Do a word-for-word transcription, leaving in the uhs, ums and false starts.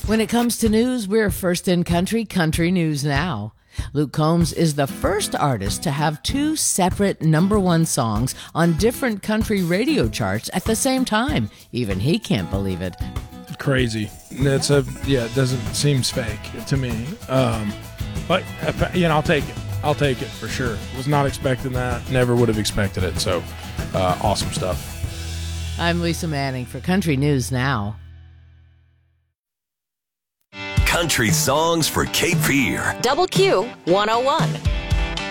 When it comes to news, we're first in country, Country News Now. Luke Combs is the first artist to have two separate number one songs on different country radio charts at the same time. Even he can't believe it. Crazy. It's a yeah. It doesn't seems fake to me. Um, but you know, I'll take it. I'll take it for sure. Was not expecting that. Never would have expected it. So uh, awesome stuff. I'm Lisa Manning for Country News Now. Country Songs for Cape Fear. Double Q one oh one.